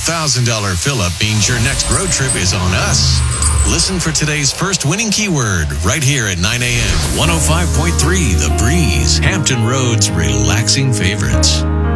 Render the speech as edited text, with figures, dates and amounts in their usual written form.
$1,000 fill-up means your next road trip is on us. Listen for today's first winning keyword right here at 9 a.m. 105.3 The Breeze, Hampton Road's relaxing favorites.